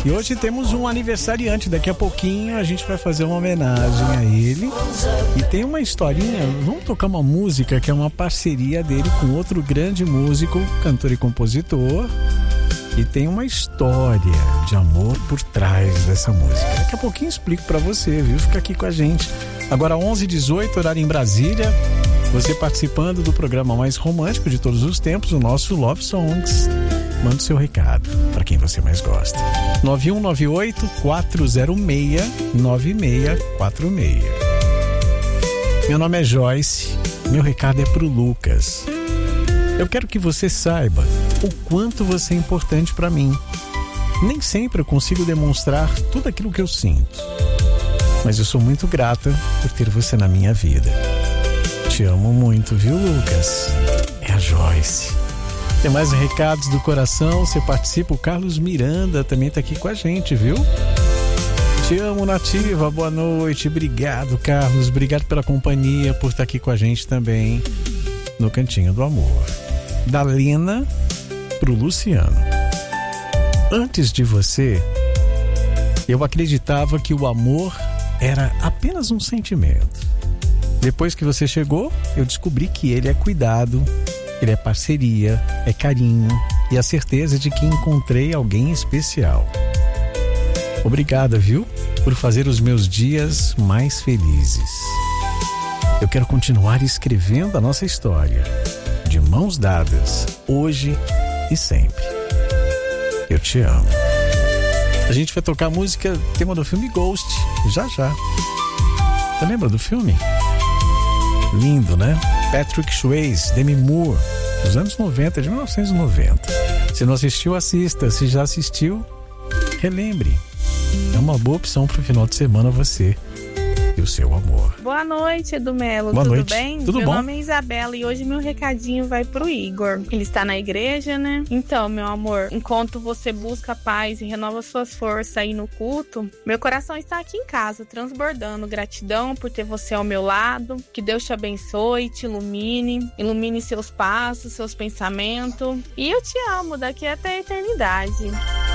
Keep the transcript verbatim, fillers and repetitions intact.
E hoje temos um aniversariante. Daqui a pouquinho a gente vai fazer uma homenagem a ele. E tem uma historinha. Vamos tocar uma música que é uma parceria dele com outro grande músico, cantor e compositor. E tem uma história de amor por trás dessa música. Daqui a pouquinho explico pra você, viu? Fica aqui com a gente. Agora onze e dezoito, horário em Brasília. Você participando do programa mais romântico de todos os tempos, o nosso Love Songs. Manda o seu recado para quem você mais gosta. nove um nove oito, quatro zero seis, nove seis quatro seis. Meu nome é Joyce. Meu recado é pro Lucas. Eu quero que você saiba o quanto você é importante para mim. Nem sempre eu consigo demonstrar tudo aquilo que eu sinto, mas eu sou muito grata por ter você na minha vida. Te amo muito, viu, Lucas? É a Joyce. Tem mais recados do coração, você participa. O Carlos Miranda também tá aqui com a gente, viu? Te amo, Nativa, boa noite. Obrigado, Carlos, obrigado pela companhia, por estar aqui com a gente também no Cantinho do Amor. Da Lena pro Luciano. Antes de você, eu acreditava que o amor era apenas um sentimento. Depois que você chegou, eu descobri que ele é cuidado, ele é parceria, é carinho e a certeza de que encontrei alguém especial. Obrigada, viu? Por fazer os meus dias mais felizes. Eu quero continuar escrevendo a nossa história, de mãos dadas, hoje e sempre. Eu te amo. A gente vai tocar a música, tema do filme Ghost, já já. Você lembra do filme? Lindo, né? Patrick Swayze, Demi Moore, dos anos noventa, de mil novecentos e noventa. Se não assistiu, assista. Se já assistiu, relembre. É uma boa opção para o final de semana você e o seu amor. Boa noite, Edu Melo. Boa Tudo noite. bem? Tudo meu bom? nome é Isabela e hoje meu recadinho vai pro Igor. Ele está na igreja, né? Então, meu amor, enquanto você busca paz e renova suas forças aí no culto, meu coração está aqui em casa, transbordando gratidão por ter você ao meu lado. Que Deus te abençoe, te ilumine, ilumine seus passos, seus pensamentos. E eu te amo daqui até a eternidade.